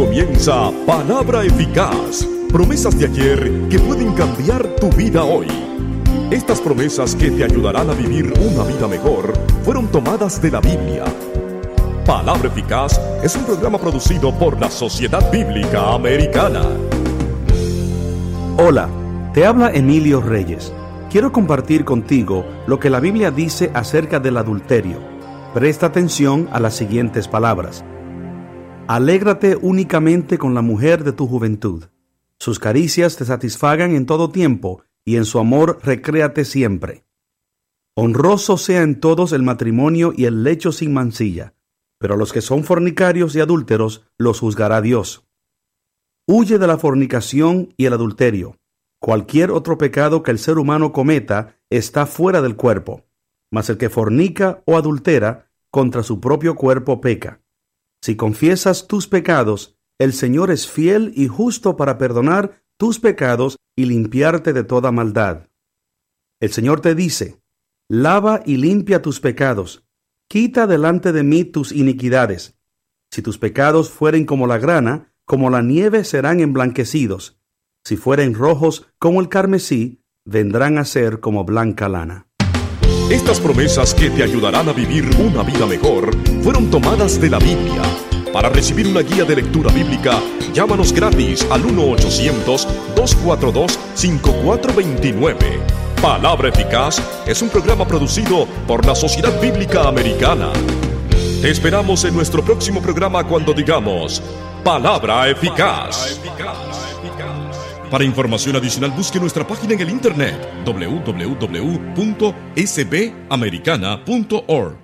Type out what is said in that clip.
comienza Palabra Eficaz. Promesas de ayer que pueden cambiar tu vida hoy. Estas promesas que te ayudarán a vivir una vida mejor fueron tomadas de la Biblia. Palabra Eficaz es un programa producido por la Sociedad Bíblica Americana. Hola, te habla Emilio Reyes. Quiero compartir contigo lo que la Biblia dice acerca del adulterio. Presta atención a las siguientes palabras. Alégrate únicamente con la mujer de tu juventud. Sus caricias te satisfagan en todo tiempo, y en su amor recréate siempre. Honroso sea en todos el matrimonio y el lecho sin mancilla, pero a los que son fornicarios y adúlteros los juzgará Dios. Huye de la fornicación y el adulterio. Cualquier otro pecado que el ser humano cometa está fuera del cuerpo, mas el que fornica o adultera contra su propio cuerpo peca. Si confiesas tus pecados, el Señor es fiel y justo para perdonar tus pecados y limpiarte de toda maldad. El Señor te dice: lava y limpia tus pecados, quita delante de mí tus iniquidades. Si tus pecados fueren como la grana, como la nieve serán emblanquecidos. Si fueren rojos como el carmesí, vendrán a ser como blanca lana. Estas promesas que te ayudarán a vivir una vida mejor fueron tomadas de la Biblia. Para recibir una guía de lectura bíblica, llámanos gratis al 1-800-242-5429. Palabra Eficaz es un programa producido por la Sociedad Bíblica Americana. Te esperamos en nuestro próximo programa cuando digamos Palabra Eficaz. Para información adicional, busque nuestra página en el internet www.sbamericana.org.